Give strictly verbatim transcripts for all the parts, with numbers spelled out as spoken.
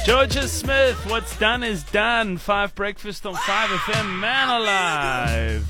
Georgia Smith, what's done is done. Five Breakfast on five F M, man alive.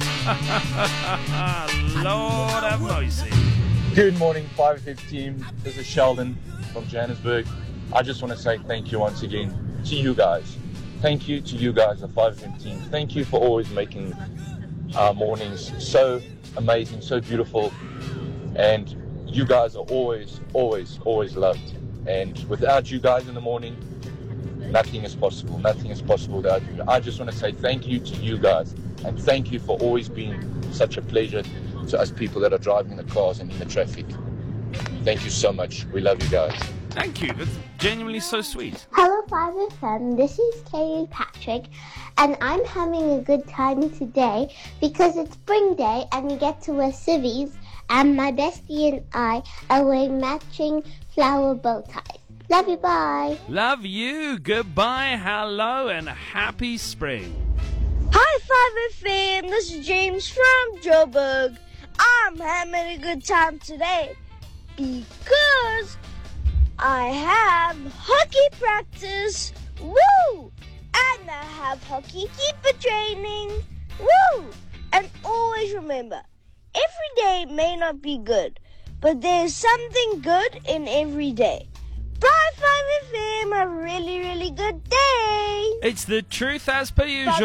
Lord have mercy. Good morning, five F M team. This is Sheldon from Johannesburg. I just want to say thank you once again to you guys. Thank you to you guys, the five F M team. Thank you for always making our mornings so amazing, so beautiful. And you guys are always, always, always loved. And without you guys in the morning, nothing is possible. Nothing is possible without you. I just want to say thank you to you guys. And thank you for always being such a pleasure to us people that are driving the cars and in the traffic. Thank you so much. We love you guys. Thank you. That's genuinely so sweet. Hello five F M, this is Katie Patrick, and I'm having a good time today because it's spring day and we get to wear civvies, and my bestie and I are wearing matching flower bow ties. Love you, bye. Love you. Goodbye, hello, and happy spring. Hi five F M, this is James from Joburg. I'm having a good time today because I have hockey practice, woo! And I have hockey keeper training, woo! And always remember, every day may not be good, but there's something good in every day. Bye five F M, a really, really good day! It's the truth as per usual.